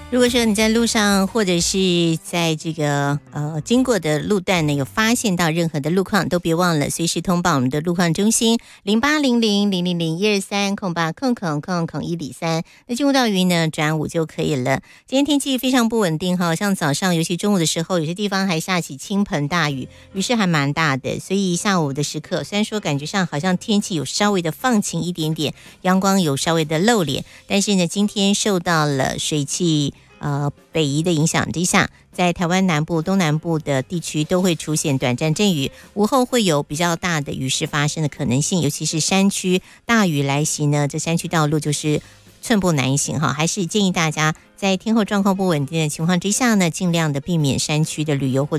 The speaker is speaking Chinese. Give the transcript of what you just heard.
如果说你在路上或者是在这个经过的路段呢，有发现到任何的路况，都别忘了随时通报我们的路况中心080000012308000103。那进入到云呢转5就可以了。今天天气非常不稳定哈，像早上尤其中午的时候，有些地方还下起倾盆大雨，雨势还蛮大的，所以下午的时刻虽然说感觉上好像天气有稍微的放晴一点点，阳光有稍微的露脸，但是呢今天受到了水汽北移的影响之下，在台湾南部、东南部的地区都会出现短暂阵雨，午后会有比较大的雨势发生的可能性，尤其是山区大雨来袭呢，这山区道路就是寸步难行哈，还是建议大家在天候状况不稳定的情况之下呢，尽量的避免山区的旅游或